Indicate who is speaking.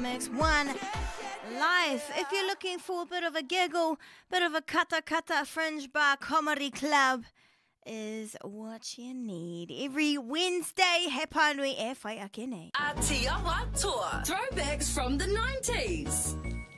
Speaker 1: Mix 1 live. If you're looking for a bit of a giggle, bit of a kata fringe bar comedy club is what you need. Every Wednesday, he panui e whai ake nei.
Speaker 2: Aotearoa Tour. Throwbacks from the 90s.